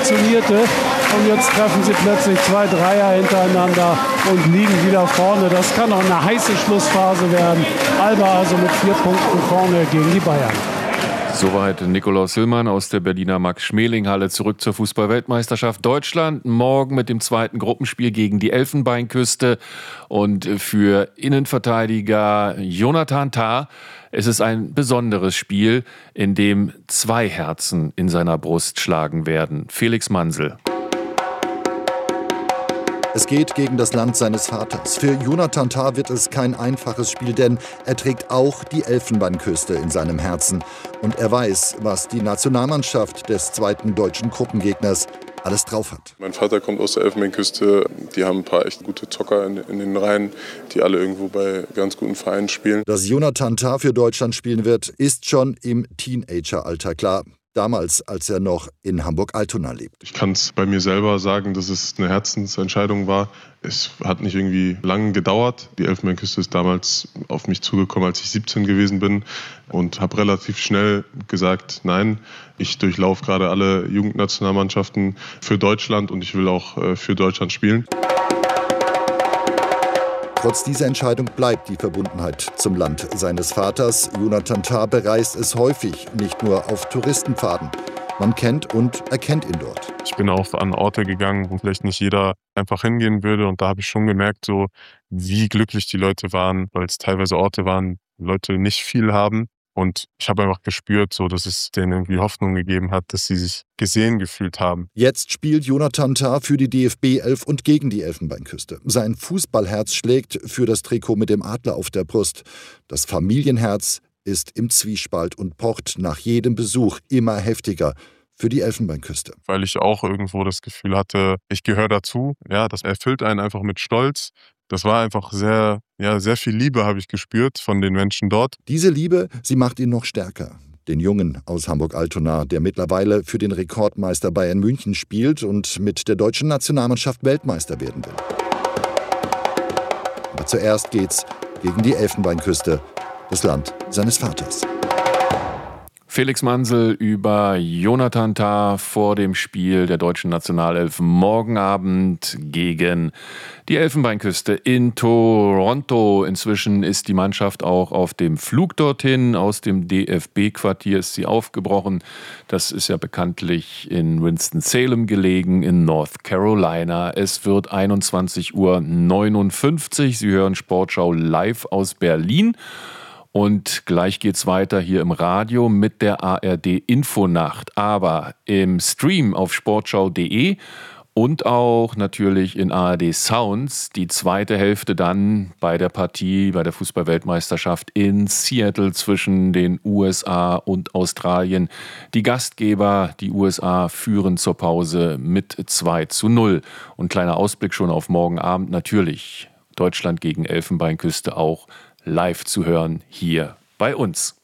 funktionierte. Und jetzt treffen sie plötzlich 2 Dreier hintereinander und liegen wieder vorne. Das kann auch eine heiße Schlussphase werden. Alba also mit 4 Punkten vorne gegen die Bayern. Soweit Nikolaus Hillmann aus der Berliner Max-Schmeling-Halle. Zurück zur Fußball-Weltmeisterschaft Deutschland. Morgen mit dem zweiten Gruppenspiel gegen die Elfenbeinküste. Und für Innenverteidiger Jonathan Tah ist es ein besonderes Spiel, in dem 2 Herzen in seiner Brust schlagen werden. Felix Mansel. Es geht gegen das Land seines Vaters. Für Jonathan Tah wird es kein einfaches Spiel, denn er trägt auch die Elfenbeinküste in seinem Herzen. Und er weiß, was die Nationalmannschaft des zweiten deutschen Gruppengegners alles drauf hat. Mein Vater kommt aus der Elfenbeinküste. Die haben ein paar echt gute Zocker in den Reihen, die alle irgendwo bei ganz guten Vereinen spielen. Dass Jonathan Tah für Deutschland spielen wird, ist schon im Teenageralter klar. Damals, als er noch in Hamburg-Altona lebt. Ich kann es bei mir selber sagen, dass es eine Herzensentscheidung war. Es hat nicht irgendwie lange gedauert. Die Elfenbeinküste ist damals auf mich zugekommen, als ich 17 gewesen bin und habe relativ schnell gesagt, nein, ich durchlaufe gerade alle Jugendnationalmannschaften für Deutschland und ich will auch für Deutschland spielen. Trotz dieser Entscheidung bleibt die Verbundenheit zum Land seines Vaters. Jonathan Tah bereist es häufig, nicht nur auf Touristenpfaden. Man kennt und erkennt ihn dort. Ich bin auch an Orte gegangen, wo vielleicht nicht jeder einfach hingehen würde. Und da habe ich schon gemerkt, so wie glücklich die Leute waren, weil es teilweise Orte waren, wo Leute nicht viel haben. Und ich habe einfach gespürt, so, dass es denen irgendwie Hoffnung gegeben hat, dass sie sich gesehen gefühlt haben. Jetzt spielt Jonathan Tah für die DFB 11 und gegen die Elfenbeinküste. Sein Fußballherz schlägt für das Trikot mit dem Adler auf der Brust. Das Familienherz ist im Zwiespalt und pocht nach jedem Besuch immer heftiger für die Elfenbeinküste. Weil ich auch irgendwo das Gefühl hatte, ich gehöre dazu. Ja, das erfüllt einen einfach mit Stolz. Das war einfach sehr viel Liebe habe ich gespürt von den Menschen dort. Diese Liebe, sie macht ihn noch stärker. Den Jungen aus Hamburg-Altona, der mittlerweile für den Rekordmeister Bayern München spielt und mit der deutschen Nationalmannschaft Weltmeister werden will. Aber zuerst geht's gegen die Elfenbeinküste, das Land seines Vaters. Felix Mansel über Jonathan Tah vor dem Spiel der deutschen Nationalelf morgen Abend gegen die Elfenbeinküste in Toronto. Inzwischen ist die Mannschaft auch auf dem Flug dorthin. Aus dem DFB-Quartier ist sie aufgebrochen. Das ist ja bekanntlich in Winston-Salem gelegen, in North Carolina. Es wird 21:59 Uhr. Sie hören Sportschau live aus Berlin. Und gleich geht's weiter hier im Radio mit der ARD Infonacht. Aber im Stream auf sportschau.de und auch natürlich in ARD Sounds die zweite Hälfte dann bei der Partie, bei der Fußball-Weltmeisterschaft in Seattle zwischen den USA und Australien. Die Gastgeber, die USA, führen zur Pause mit 2:0. Und kleiner Ausblick schon auf morgen Abend natürlich. Deutschland gegen Elfenbeinküste auch live zu hören hier bei uns.